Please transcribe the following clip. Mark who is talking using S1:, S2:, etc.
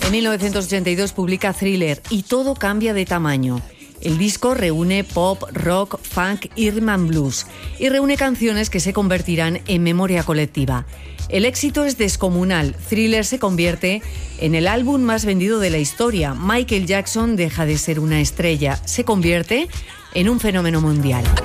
S1: En 1982 publica Thriller y todo cambia de tamaño. El disco reúne pop, rock, funk y rhythm and blues y reúne canciones que se convertirán en memoria colectiva. El éxito es descomunal. Thriller se convierte en el álbum más vendido de la historia. Michael Jackson deja de ser una estrella, se convierte en un fenómeno mundial.